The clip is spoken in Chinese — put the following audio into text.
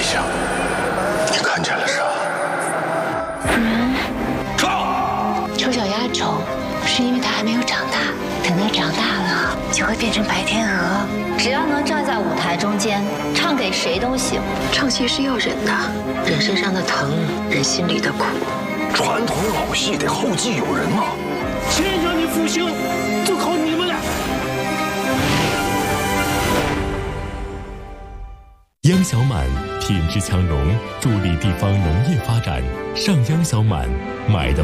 象，你看见了啥？ 丑小鸭丑，是因为它还没有长大。等它长大了，就会变成白天鹅。 只要能站在舞台中间，唱给谁都行。 唱戏是要忍的，忍身上的疼，忍心里的苦。 传统老戏得后继有人嘛。 先让你复兴，就靠你们了。 央小满品质强农，助力地方农业发展。上央小满买的。